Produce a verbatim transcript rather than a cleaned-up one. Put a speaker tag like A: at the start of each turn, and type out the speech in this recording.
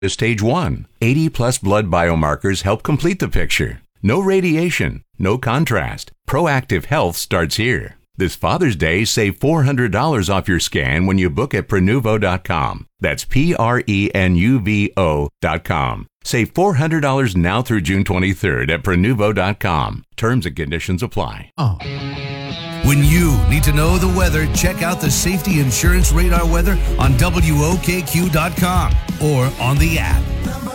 A: to stage one. eighty plus blood biomarkers help complete the picture. No radiation, no contrast. Proactive Health starts here. This Father's Day, save four hundred dollars off your scan when you book at Prenuvo dot com. That's P R E N U V O dot com. Save four hundred dollars now through June twenty-third at Prenuvo dot com. Terms and conditions apply.
B: Oh.
C: When you need to know the weather, check out the Safety Insurance Radar weather on W O K Q dot com or on the app.